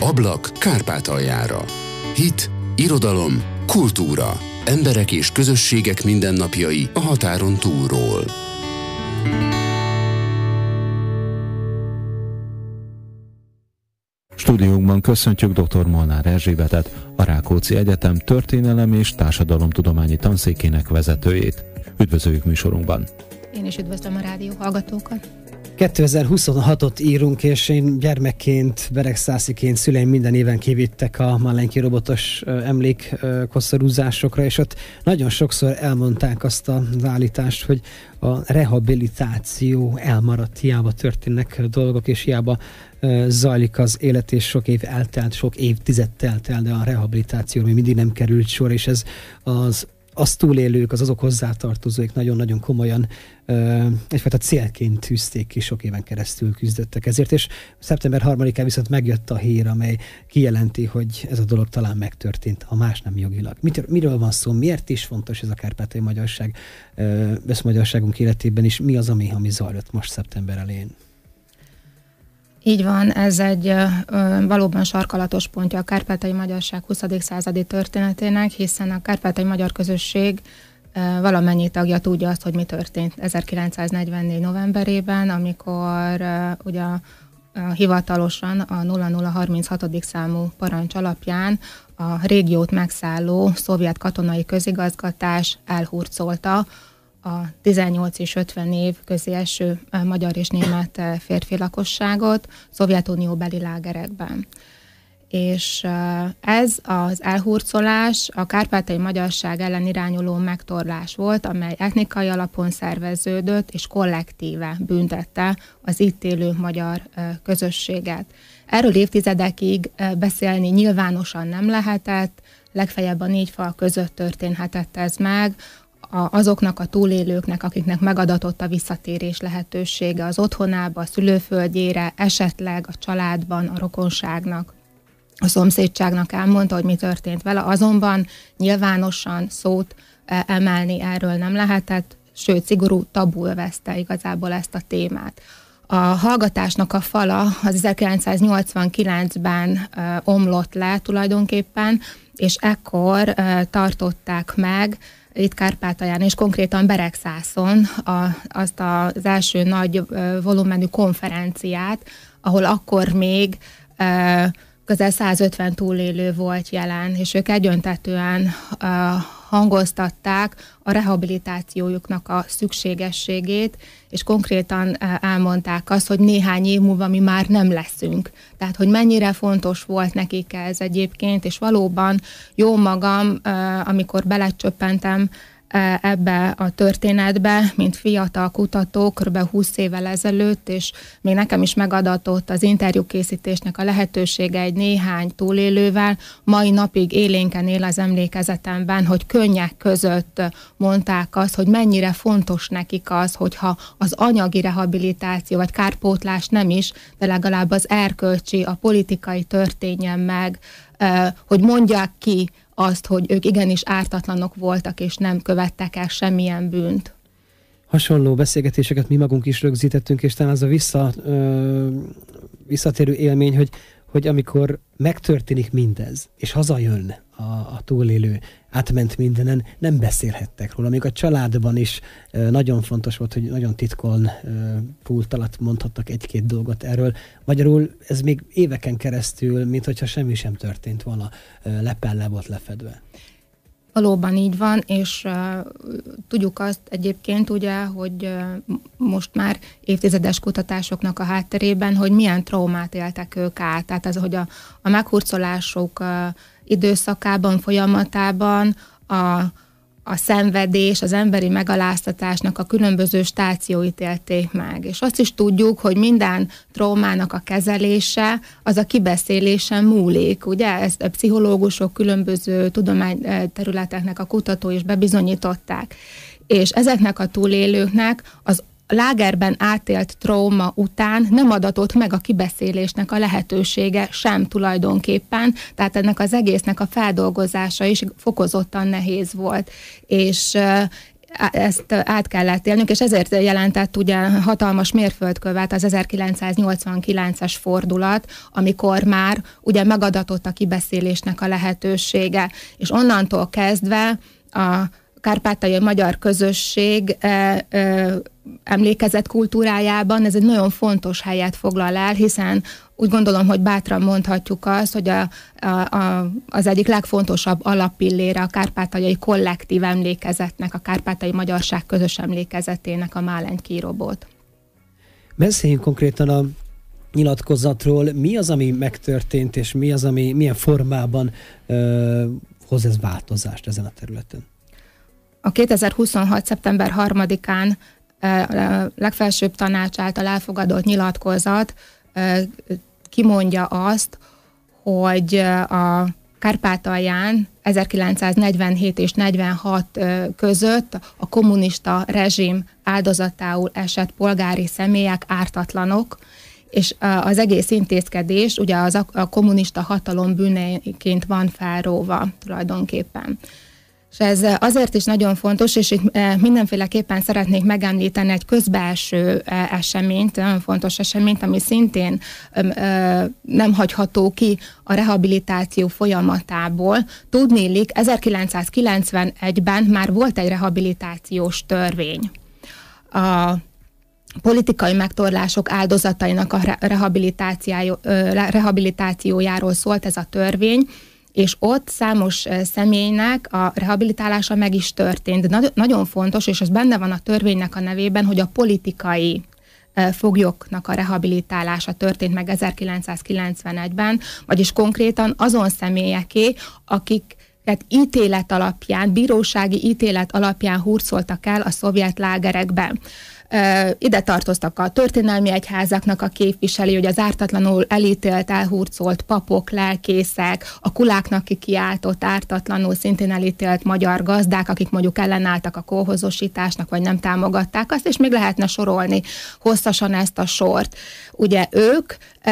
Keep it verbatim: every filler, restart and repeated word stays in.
Ablak Kárpátaljára. Hit, irodalom, kultúra. Emberek és közösségek mindennapjai a határon túlról. Stúdiónkban köszöntjük dr. Molnár Erzsébetet, a Rákóczi Egyetem történelem és társadalomtudományi tanszékének vezetőjét. Üdvözöljük műsorunkban! Én is üdvözlöm a rádió hallgatókat! kétezer-huszonhatot írunk, és én gyermekként, beregszásziként szüleim minden éven kivittek a Malenki robotos emlékkoszorúzásokra, és ott nagyon sokszor elmondták azt az állítást, hogy a rehabilitáció elmaradt, hiába történnek dolgok, és hiába zajlik az élet, és sok év eltelt, sok évtized telt el, de a rehabilitációra még mindig nem került sor, és ez az az túlélők, az azok hozzátartozóik nagyon-nagyon komolyan ö, egyfajta célként tűzték ki, sok éven keresztül küzdöttek ezért, és szeptember harmadikán viszont megjött a hír, amely kijelenti, hogy ez a dolog talán megtörtént, ha más nem jogilag. Mit, miről van szó? Miért is fontos ez a kárpátaljai magyarság ö, összmagyarságunk életében is? Mi az, ami, ami zajlott most szeptember elején? Így van, ez egy ö, valóban sarkalatos pontja a kárpátaljai magyarság huszadik századi történetének, hiszen a kárpátaljai magyar közösség ö, valamennyi tagja tudja azt, hogy mi történt ezerkilencszáznegyvennégy novemberében, amikor ö, ugye a, a, hivatalosan a nulla nulla harminchatodik számú parancs alapján a régiót megszálló szovjet katonai közigazgatás elhurcolta a tizennyolc és ötven év közé eső magyar és német férfi lakosságot Szovjetunió beli lágerekben. És ez az elhurcolás a kárpátaljai magyarság ellen irányuló megtorlás volt, amely etnikai alapon szerveződött és kollektíve büntette az itt élő magyar közösséget. Erről évtizedekig beszélni nyilvánosan nem lehetett, legfeljebb a négy fal között történhetett ez meg, azoknak a túlélőknek, akiknek megadatott a visszatérés lehetősége az otthonába, a szülőföldjére, esetleg a családban, a rokonságnak, a szomszédságnak elmondta, hogy mi történt vele, azonban nyilvánosan szót emelni erről nem lehetett, sőt, szigorú tabu övezte igazából ezt a témát. A hallgatásnak a fala az ezerkilencszáznyolcvankilencben omlott le tulajdonképpen, és ekkor tartották meg itt Kárpátalján, és konkrétan Beregszászon a, azt az első nagy volumenű konferenciát, ahol akkor még e, közel százötven túlélő volt jelen, és ők egyöntetően e, hangoztatták a rehabilitációjuknak a szükségességét, és konkrétan e, elmondták azt, hogy néhány év múlva mi már nem leszünk. Tehát, hogy mennyire fontos volt nekik ez egyébként, és valóban jó magam, e, amikor belecsöppentem ebbe a történetbe, mint fiatal kutató, kb. húsz évvel ezelőtt, és még nekem is megadatott az interjúkészítésnek a lehetősége egy néhány túlélővel. Mai napig élénken él az emlékezetemben, hogy könnyek között mondták azt, hogy mennyire fontos nekik az, hogyha az anyagi rehabilitáció, vagy kárpótlás nem is, de legalább az erkölcsi, a politikai történjen meg, hogy mondják ki azt, hogy ők igenis ártatlanok voltak, és nem követtek el semmilyen bűnt. Hasonló beszélgetéseket mi magunk is rögzítettünk, és talán az a vissza, ö, visszatérő élmény, hogy, hogy amikor megtörténik mindez, és hazajön a, a túlélő, átment mindenen, nem beszélhettek róla. Még a családban is ö, nagyon fontos volt, hogy nagyon titkon ö, pult alatt mondhattak egy-két dolgot erről. Magyarul ez még éveken keresztül, mint hogyha semmi sem történt volna, ö, lepellel volt lefedve. Valóban így van, és uh, tudjuk azt egyébként ugye, hogy uh, most már évtizedes kutatásoknak a hátterében, hogy milyen traumát éltek ők át. Tehát az, hogy a, a meghurcolások uh, időszakában, folyamatában a, a szenvedés, az emberi megaláztatásnak a különböző stációit élték meg. És azt is tudjuk, hogy minden traumának a kezelése az a kibeszélésen múlik. Ugye ezt a pszichológusok, különböző tudományterületeknek a kutatói is bebizonyították. És ezeknek a túlélőknek az lágerben átélt trauma után nem adatott meg a kibeszélésnek a lehetősége sem tulajdonképpen, tehát ennek az egésznek a feldolgozása is fokozottan nehéz volt. És ezt át kellett élnünk, és ezért jelentett ugye hatalmas mérföldkövet az ezerkilencszáznyolcvankilences fordulat, amikor már ugye megadatott a kibeszélésnek a lehetősége, és onnantól kezdve a kárpátaljai magyar közösség e, e, emlékezet kultúrájában ez egy nagyon fontos helyet foglal el, hiszen úgy gondolom, hogy bátran mondhatjuk azt, hogy a, a, a, az egyik legfontosabb alappillére a kárpátaljai kollektív emlékezetnek, a kárpátaljai magyarság közös emlékezetének a Málenykírobot. Beszéljünk konkrétan a nyilatkozatról. Mi az, ami megtörtént, és mi az, ami milyen formában ö, hoz ez változást ezen a területen? A kétezer-huszonhat. szeptember harmadikán a legfelsőbb tanács által elfogadott nyilatkozat kimondja azt, hogy a Kárpátalján ezerkilencszáznegyvenhét és negyvenhat között a kommunista rezsim áldozatául esett polgári személyek ártatlanok, és az egész intézkedés ugye az a kommunista hatalom bűneként van felróva tulajdonképpen. És ez azért is nagyon fontos, és itt mindenféleképpen szeretnék megemlíteni egy közbelső eseményt, nagyon fontos eseményt, ami szintén nem hagyható ki a rehabilitáció folyamatából. Tudniillik, ezerkilencszázkilencvenegyben már volt egy rehabilitációs törvény. A politikai megtorlások áldozatainak a rehabilitációjáról szólt ez a törvény, és ott számos személynek a rehabilitálása meg is történt. Nagy- nagyon fontos, és ez benne van a törvénynek a nevében, hogy a politikai foglyoknak a rehabilitálása történt meg ezerkilencszázkilencvenegyben, vagyis konkrétan azon személyeké, akik tehát ítélet alapján, bírósági ítélet alapján hurcoltak el a szovjet lágerekben. Ide tartoztak a történelmi egyházaknak a képviselői, hogy az ártatlanul elítélt, elhurcolt papok, lelkészek, a kuláknak kikiáltott ártatlanul szintén elítélt magyar gazdák, akik mondjuk ellenálltak a kolhozosításnak, vagy nem támogatták azt, és még lehetne sorolni hosszasan ezt a sort. Ugye ők